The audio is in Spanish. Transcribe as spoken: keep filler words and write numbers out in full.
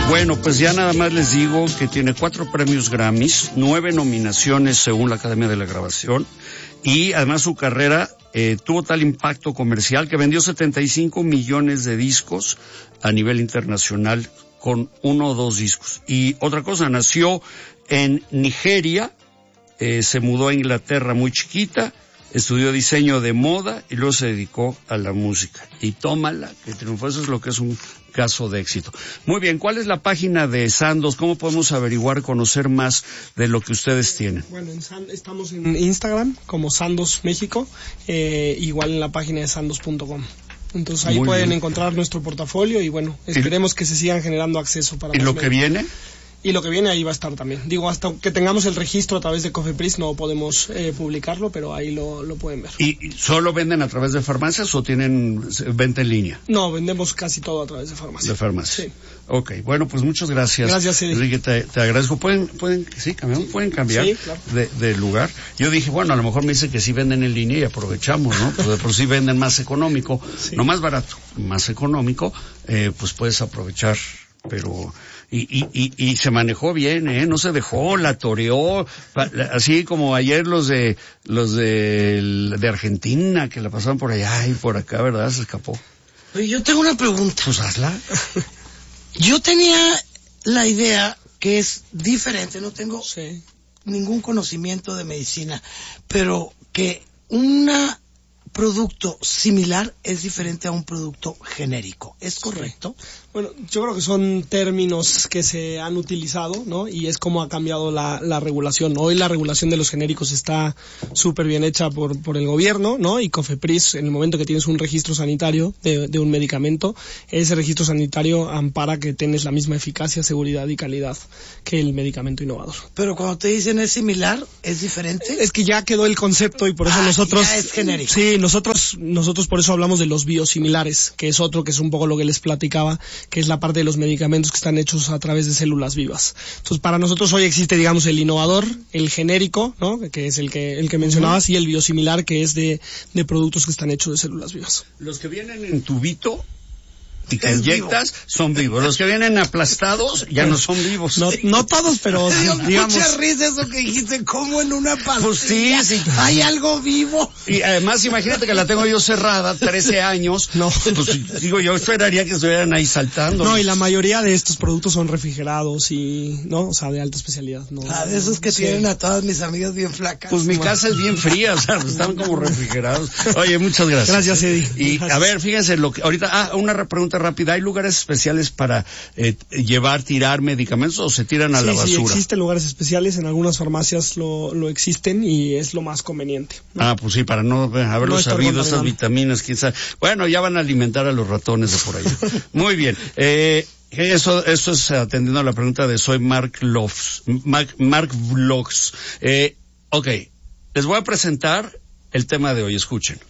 Bueno, pues ya nada más les digo que tiene cuatro premios Grammys, nueve nominaciones según la Academia de la Grabación, y además su carrera eh, tuvo tal impacto comercial que vendió setenta y cinco millones de discos a nivel internacional con uno o dos discos. Y otra cosa, nació en Nigeria, eh, se mudó a Inglaterra muy chiquita, estudió diseño de moda y luego se dedicó a la música. Y tómala, que triunfó. Eso es lo que es un caso de éxito. Muy bien, ¿cuál es la página de Sandoz? ¿Cómo podemos averiguar, conocer más de lo que ustedes tienen? Bueno, en San, estamos en Instagram como Sandoz México, eh, igual en la página de sandoz punto com. Entonces ahí Muy pueden bien. encontrar nuestro portafolio y bueno, esperemos ¿Y? que se sigan generando acceso para ¿Y lo medios. que viene? Y lo que viene ahí va a estar también. Digo, hasta que tengamos el registro a través de Cofepris no podemos eh, publicarlo, pero ahí lo, lo pueden ver. ¿Y solo venden a través de farmacias o tienen venta en línea? No, vendemos casi todo a través de farmacias. De farmacias. Sí. Ok, bueno, pues muchas gracias. Gracias, Eddie. Enrique, te, te agradezco. ¿Pueden, pueden, sí, cambiar, pueden cambiar sí, claro. de, de lugar? Yo dije, bueno, a lo mejor me dice que sí venden en línea y aprovechamos, ¿no? Pues de por sí venden más económico, sí. no más barato, más económico, eh, pues puedes aprovechar, pero... Y, y, y, y se manejó bien, ¿eh? No se dejó, la toreó, así como ayer los de, los de, de Argentina, que la pasaban por allá y por acá, ¿verdad? Se escapó. Oye, yo tengo una pregunta. Pues hazla. Yo tenía la idea que es diferente, no tengo sí. ningún conocimiento de medicina, pero que un producto similar es diferente a un producto genérico, ¿es correcto? Sí. Bueno, yo creo que son términos que se han utilizado, ¿no? Y es como ha cambiado la, la regulación. Hoy la regulación de los genéricos está súper bien hecha por, por el gobierno, ¿no? Y Cofepris, en el momento que tienes un registro sanitario de, de un medicamento, ese registro sanitario ampara que tienes la misma eficacia, seguridad y calidad que el medicamento innovador. Pero cuando te dicen es similar, ¿es diferente? Es que ya quedó el concepto y por eso ah, nosotros... ya es genérico. Sí, nosotros, nosotros por eso hablamos de los biosimilares, que es otro, que es un poco lo que les platicaba, que es la parte de los medicamentos que están hechos a través de células vivas. Entonces, para nosotros hoy existe, digamos, el innovador, el genérico, ¿no? Que es el que el que mencionabas, uh-huh. y el biosimilar, que es de, de productos que están hechos de células vivas. Los que vienen en tubito y que inyectas vivo. son vivos. Los que vienen aplastados ya no son vivos. No, no todos, pero me dio digamos... mucha risa eso que dijiste, como en una pastilla pues sí, sí. hay algo vivo. Y además imagínate que la tengo yo cerrada, trece años. No. Pues digo, yo esperaría que estuvieran ahí saltando. No, y la mayoría de estos productos son refrigerados y, ¿no? O sea, de alta especialidad. No, ah, de esos que sí. tienen a todas mis amigas bien flacas. Pues mi casa es bien fría, o sea, están como refrigerados. Oye, muchas gracias. Gracias, Eddie. Y gracias. A ver, fíjense lo que ahorita, ah, una pregunta rápida. ¿Hay lugares especiales para eh, llevar, tirar medicamentos o se tiran a sí, la basura? Sí, existen lugares especiales, en algunas farmacias lo, lo existen y es lo más conveniente, ¿no? Ah, pues sí, para no haberlo no sabido, esas vitaminas, quién sabe. Bueno, ya van a alimentar a los ratones de por allá. Muy bien. Eh, Eso, eso es atendiendo a la pregunta de soy Mark Vlogs. Mark, Mark Vlogs. Eh, ok, les voy a presentar el tema de hoy, escuchen.